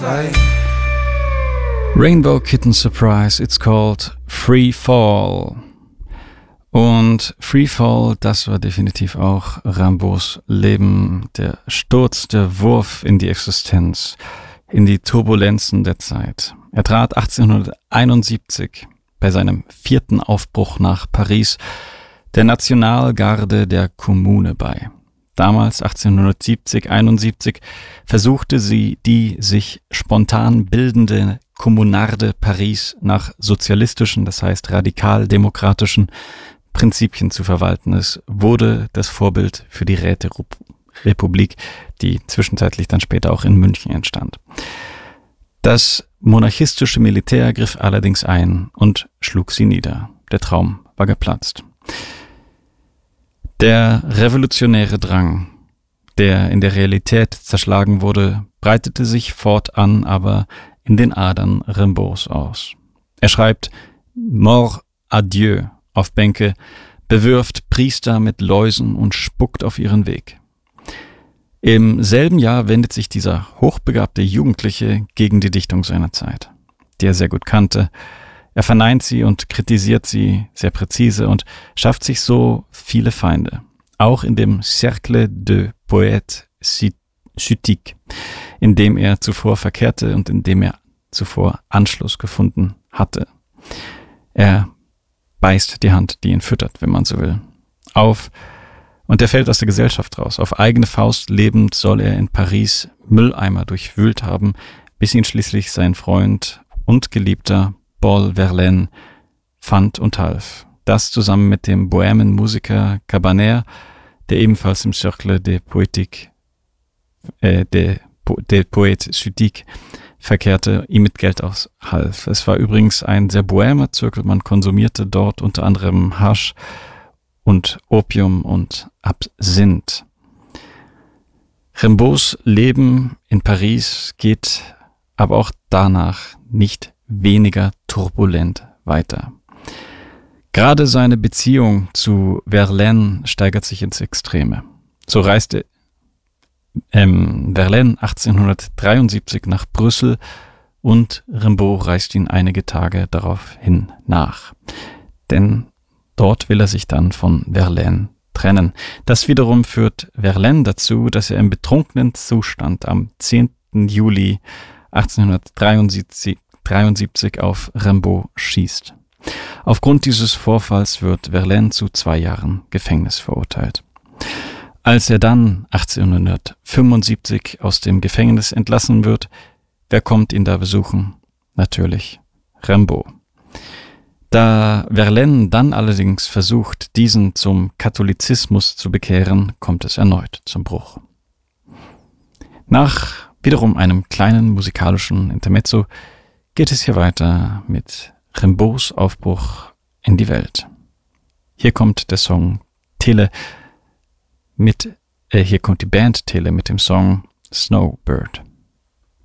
Rainbow Kitten Surprise, it's called Free Fall. Und Free Fall, das war definitiv auch Rimbaud's Leben, der Sturz, der Wurf in die Existenz, in die Turbulenzen der Zeit. Er trat 1871 bei seinem 4. Aufbruch nach Paris der Nationalgarde der Kommune bei. Damals, 1870-71, versuchte sie, die sich spontan bildende Communarde Paris nach sozialistischen, das heißt radikal-demokratischen Prinzipien zu verwalten. Es wurde das Vorbild für die Räterepublik, die zwischenzeitlich dann später auch in München entstand. Das monarchistische Militär griff allerdings ein und schlug sie nieder. Der Traum war geplatzt. Der revolutionäre Drang, der in der Realität zerschlagen wurde, breitete sich fortan aber in den Adern Rimbaud's aus. Er schreibt Mort à Dieu auf Bänke, bewirft Priester mit Läusen und spuckt auf ihren Weg. Im selben Jahr wendet sich dieser hochbegabte Jugendliche gegen die Dichtung seiner Zeit, die er sehr gut kannte. Er verneint sie und kritisiert sie sehr präzise und schafft sich so viele Feinde. Auch in dem Cercle de Poètes Suthiques, in dem er zuvor verkehrte und in dem er zuvor Anschluss gefunden hatte. Er beißt die Hand, die ihn füttert, wenn man so will, auf, und er fällt aus der Gesellschaft raus. Auf eigene Faust lebend soll er in Paris Mülleimer durchwühlt haben, bis ihn schließlich sein Freund und Geliebter Paul Verlaine fand und half. Das zusammen mit dem Bohèmen-Musiker Cabanère, der ebenfalls im Cercle des Poètes Suthiques verkehrte, ihm mit Geld aushalf. Es war übrigens ein sehr bohämer Zirkel, man konsumierte dort unter anderem Hasch und Opium und Absinth. Rimbaud's Leben in Paris geht aber auch danach nicht weniger turbulent weiter. Gerade seine Beziehung zu Verlaine steigert sich ins Extreme. So reiste Verlaine 1873 nach Brüssel und Rimbaud reist ihn einige Tage daraufhin nach. Denn dort will er sich dann von Verlaine trennen. Das wiederum führt Verlaine dazu, dass er im betrunkenen Zustand am 10. Juli 1873 auf Rimbaud schießt. Aufgrund dieses Vorfalls wird Verlaine zu 2 Jahren Gefängnis verurteilt. Als er dann 1875 aus dem Gefängnis entlassen wird, wer kommt ihn da besuchen? Natürlich Rimbaud. Da Verlaine dann allerdings versucht, diesen zum Katholizismus zu bekehren, kommt es erneut zum Bruch. Nach wiederum einem kleinen musikalischen Intermezzo geht es hier weiter mit Rimbaud's Aufbruch in die Welt. Hier kommt der Song hier kommt die Band Tele mit dem Song Snowbird.